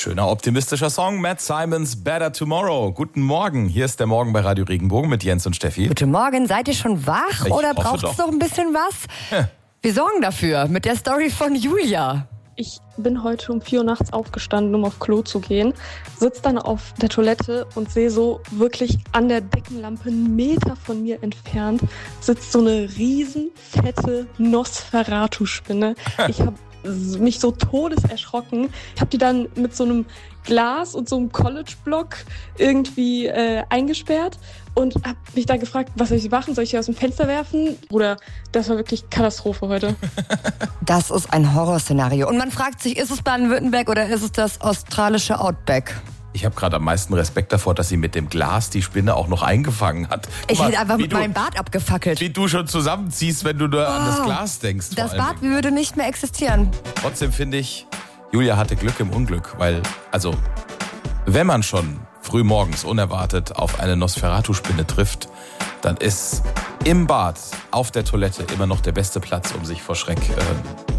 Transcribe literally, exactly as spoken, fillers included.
Schöner, optimistischer Song. Matt Simons, Better Tomorrow. Guten Morgen. Hier ist der Morgen bei Radio Regenbogen mit Jens und Steffi. Guten Morgen. Seid ihr schon wach Ich oder hoffe braucht es doch. noch ein bisschen was? Ja. Wir sorgen dafür mit der Story von Julia. Ich bin heute um vier Uhr nachts aufgestanden, um auf Klo zu gehen, sitze dann auf der Toilette und sehe so wirklich an der Deckenlampe einen Meter von mir entfernt sitzt so eine riesen fette Nosferatu-Spinne. Ich habe mich so todeserschrocken. Ich habe die dann mit so einem Glas und so einem College-Block irgendwie äh, eingesperrt und habe mich dann gefragt, was soll ich machen? Soll ich sie aus dem Fenster werfen? Oder das war wirklich Katastrophe heute. Das ist ein Horrorszenario. Und man fragt sich, ist es Baden-Württemberg oder ist es das australische Outback? Ich habe gerade am meisten Respekt davor, dass sie mit dem Glas die Spinne auch noch eingefangen hat. Guck Ich mal, hätte einfach wie mit du, meinem Bart abgefackelt. Wie du schon zusammenziehst, wenn du nur an das Wow. Glas denkst. vor Das allen Bad Dingen. würde nicht mehr existieren. Trotzdem finde ich, Julia hatte Glück im Unglück, weil, also, wenn man schon früh morgens unerwartet auf eine Nosferatu-Spinne trifft, dann ist im Bad, auf der Toilette immer noch der beste Platz, um sich vor Schreck äh,